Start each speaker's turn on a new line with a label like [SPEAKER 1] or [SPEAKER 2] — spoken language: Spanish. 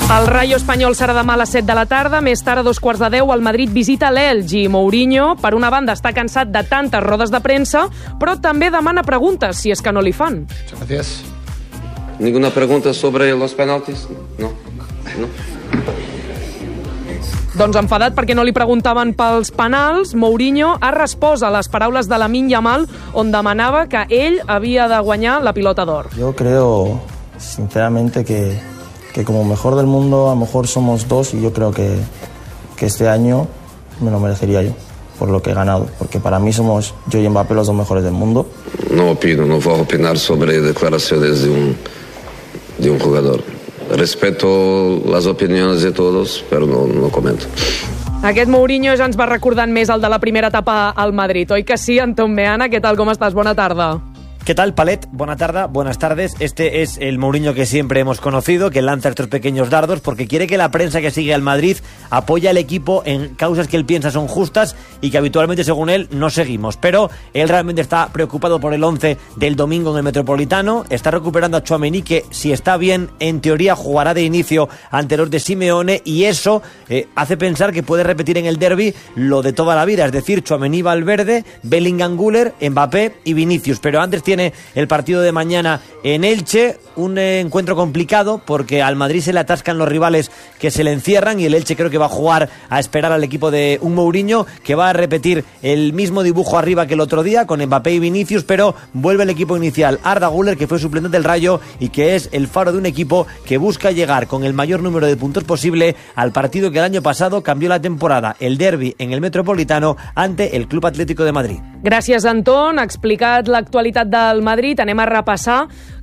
[SPEAKER 1] El Rayo Espanyol serà demà a les 7 de la tarda. Més tard, a 9:15, el Madrid visita l'Elche i Mourinho, per una banda, està cansat de tantes rodes de premsa, però també demana preguntes, si és que no li fan.
[SPEAKER 2] Gracias. ¿Ninguna pregunta sobre los penaltis? No.
[SPEAKER 1] Doncs enfadat perquè no li preguntaven pels penals, Mourinho ha respost a les paraules de Lamine Yamal, on demanava que ell havia de guanyar la pilota d'or.
[SPEAKER 3] Yo creo, sinceramente, que como mejor del mundo a lo mejor somos dos, y yo creo que este año me lo merecería yo por lo que he ganado, porque para mí somos yo y Mbappé los dos mejores del mundo.
[SPEAKER 2] No voy a opinar sobre declaraciones de un jugador. Respeto las opiniones de todos, pero no comento.
[SPEAKER 1] Aquest Mourinho ja ens va recordant més el de la primera etapa al Madrid, oi que sí, Antón Meana? Què tal, com estàs? Bona tarda.
[SPEAKER 4] ¿Qué tal, Palet? Buenas tardes. Este es el Mourinho que siempre hemos conocido, que lanza estos pequeños dardos porque quiere que la prensa que sigue al Madrid apoye al equipo en causas que él piensa son justas y que habitualmente, según él, no seguimos. Pero él realmente está preocupado por el 11 del domingo en el Metropolitano. Está recuperando a Tchouaméni, que, si está bien, en teoría jugará de inicio ante los de Simeone, y eso hace pensar que puede repetir en el derbi lo de toda la vida, es decir, Tchouaméni, Valverde, Bellingham, Güler, Mbappé y Vinicius. Pero antes tiene el partido de mañana en Elche, un encuentro complicado porque al Madrid se le atascan los rivales que se le encierran, y el Elche creo que va a jugar a esperar al equipo de un Mourinho que va a repetir el mismo dibujo arriba que el otro día con Mbappé y Vinicius, pero vuelve el equipo inicial, Arda Güler, que fue suplente del Rayo y que es el faro de un equipo que busca llegar con el mayor número de puntos posible al partido que el año pasado cambió la temporada, el derbi en el Metropolitano ante el Club Atlético de Madrid.
[SPEAKER 1] Gràcies, Anton. Ha explicat l'actualitat del Madrid. Anem a repassar